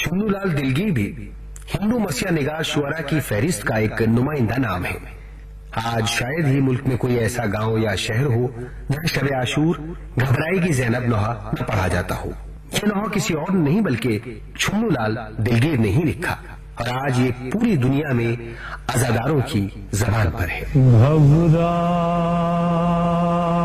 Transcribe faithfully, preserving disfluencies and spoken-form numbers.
छुन्नूलाल दिलगीर भी हिंदू मसीहा निगाह शुअरा की फहरिस्त का एक नुमाइंदा नाम है। आज शायद ही मुल्क में कोई ऐसा गांव या शहर हो जहां शब आशूर घबराएगी ज़ैनब नोहा न पढ़ा जाता हो। यह नोहा किसी और नहीं बल्कि छुन्नूलाल दिलगीर ने ही लिखा और आज ये पूरी दुनिया में अज़ादारों की जबान पर है।